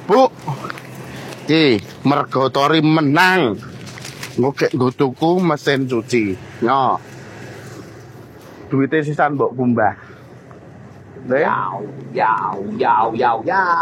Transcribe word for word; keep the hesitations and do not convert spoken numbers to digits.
Bu. Iki mergo Tori menang. Nggo nggo tuku mesin cuci. Yo. Duite sisan mbok kumbah. Yau, yau, yau, yau, yau.